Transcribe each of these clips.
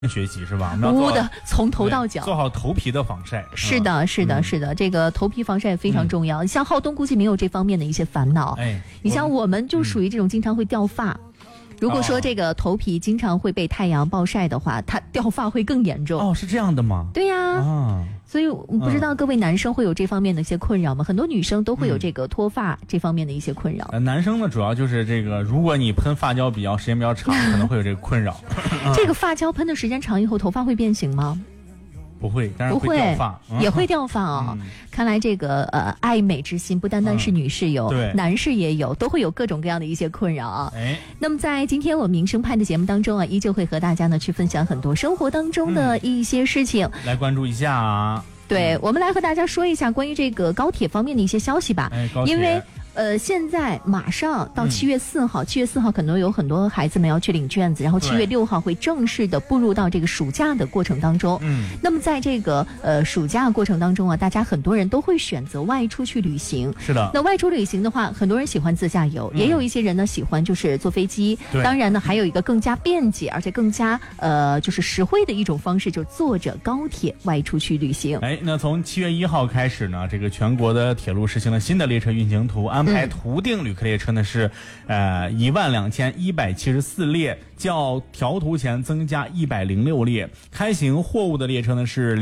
学习是吧？我们要的从头到脚做好头皮的防晒。 是的，是的，是的，这个头皮防晒非常重要。像浩东估计没有这方面的一些烦恼。你像我们就属于这种经常会掉发。如果说这个头皮经常会被太阳暴晒的话，它掉发会更严重。 哦，是这样的吗？ 对呀。所以不知道各位男生会有这方面的一些困扰吗？很多女生都会有这个脱发这方面的一些困扰。 男生呢，主要就是这个，如果你喷发胶时间比较长，可能会有这个困扰。 这个发胶喷的时间长以后，头发会变形吗？ 不会，但是会掉发， 也会掉发哦。看来这个爱美之心不单单是女士有，男士也有，都会有各种各样的一些困扰啊。那么在今天我们民生派的节目当中啊，依旧会和大家呢去分享很多生活当中的一些事情， 来关注一下啊。 对，我们来和大家说一下关于这个高铁方面的一些消息吧。因为现在马上到7月4号，7月4号可能有很多孩子们要去领卷子，然后7月6号会正式的步入到这个暑假的过程当中。那么在这个暑假过程当中啊，大家很多人都会选择外出去旅行。 是的。 那外出旅行的话，很多人喜欢自驾游，也有一些人呢喜欢就是坐飞机。当然呢，还有一个更加便捷而且更加就是实惠的一种方式，就是坐着高铁外出去旅行。 那从7月1号开始呢，这个全国的铁路实行了新的列车运行图，安排图定旅客列车呢是12174列，较调图前增加106列。开行货物的列车呢是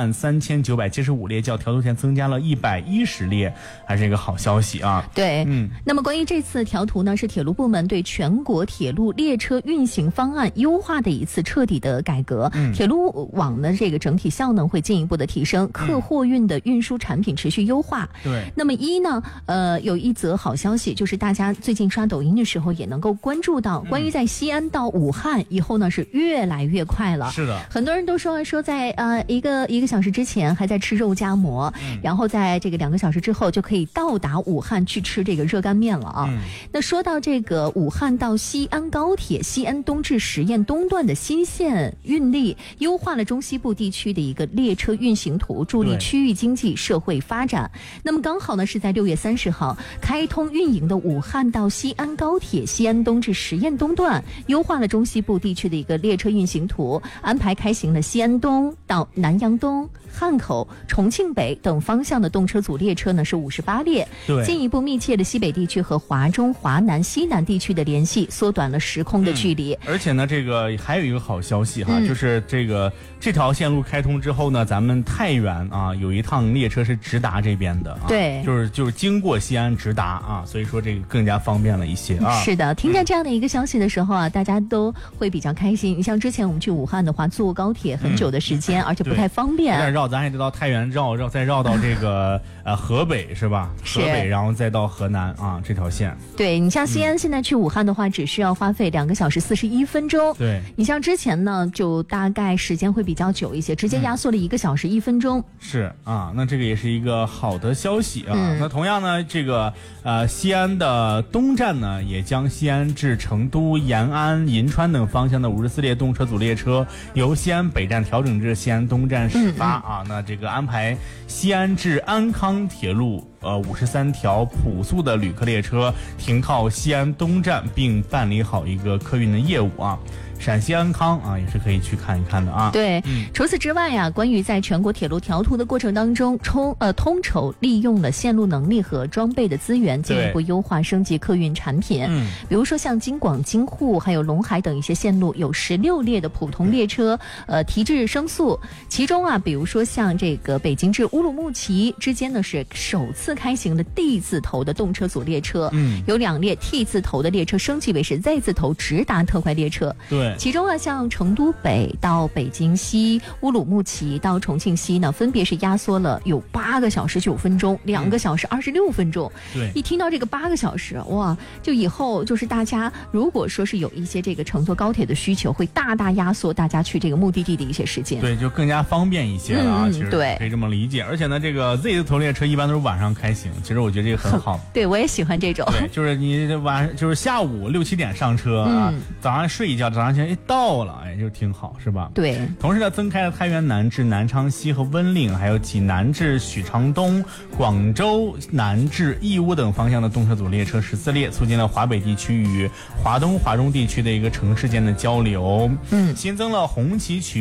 23975列，较调图前增加了110列，还是一个好消息啊。 对，那么关于这次调图呢，是铁路部门对全国铁路列车运行方案优化的一次彻底的改革。铁路网的这个整体效能会进一步的提升，客货运的运输产品持续优化。 对， 那么有一则好消息，就是大家最近刷抖音的时候也能够关注到，关于在西安到武汉以后呢是越来越快了。 是的， 很多人都说在一个小时之前还在吃肉夹馍，然后在这个2个小时之后就可以到达武汉去吃这个热干面了啊。那说到这个武汉到西安高铁西安东至十堰东段的新线运力，优化了中西部地区的一个列车运行图，助力区域经济社会发展。那么刚好呢是在6月30号开通运营的武汉到西安高铁西安东至十堰东段，优化了中西部地区的一个列车运行图，安排开行了西安东到南阳东、汉口、重庆北等方向的动车组列车呢是58列，进一步密切的西北地区和华中、华南、西南地区的联系，缩短了时空的距离。 而且呢，这个还有一个好消息哈，就是这条线路开通之后呢，咱们太原啊有一趟列车是直达这边的啊， 对， 就是经过西安直达啊，所以说这个更加方便了一些啊。 是的，听见这样的一个消息的时候啊，大家都会比较开心。你像之前我们去武汉的话，坐高铁很久的时间，而且不太方便， 有点绕，咱还得到太原再绕到这个河北是吧？河北，然后再到河南啊，这条线。 对，你像西安现在去武汉的话，只需要花费2个小时41分钟。 对， 你像之前呢，就大概时间会比较久一些，直接压缩了1个小时1分钟。 是啊，那这个也是一个好的消息啊。那同样呢，这个西安的东站呢，也将西安至成都、延安、银川等方向的54列动车组列车由西安北站调整至西安东站始发啊。那这个安排西安至安康铁路53条普速的旅客列车停靠西安东站，并办理好一个客运的业务啊。陕西安康啊，也是可以去看一看的啊。 对，除此之外呀，关于在全国铁路调图的过程当中，通筹利用了线路能力和装备的资源，进一步优化升级客运产品。比如说像京广、京沪还有陇海等一些线路，有16列的普通列车提质升速。其中啊，比如说像这个北京至乌鲁木齐之间呢，是首次开行的 D 字头的动车组列车，有2列 T 字头的列车升级为是 Z 字头直达特快列车。 对。 其中啊，像成都北到北京西、乌鲁木齐到重庆西呢，分别是压缩了有8个小时9分钟、2个小时26分钟。 对， 一听到这个8个小时，哇，就以后就是大家如果说是有一些这个乘坐高铁的需求，会大大压缩大家去这个目的地的一些时间。 对，就更加方便一些了啊。其实可以这么理解。而且呢，这个 Z 字头列车一般都是晚上开。 开行。其实我觉得这个很好。 对，我也喜欢这种。 对，就是你就是下午6、7点上车啊，早上睡一觉，早上起来到了，就挺好，是吧？ 对。 同时呢，增开了太原南至南昌西和温岭，还有济南至许昌东、广州南至义乌等方向的动车组列车14列，促进了华北地区与华东、华中地区的一个城市间的交流。新增了红旗渠